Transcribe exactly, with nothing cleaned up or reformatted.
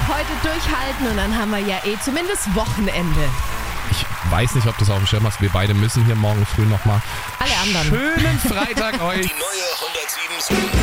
heute durchhalten und dann haben wir ja eh zumindest Wochenende. Ich weiß nicht, ob du es auf dem Schirm hast. Wir beide müssen hier morgen früh nochmal. Alle anderen. Schönen Freitag euch. Die neue hundertsieben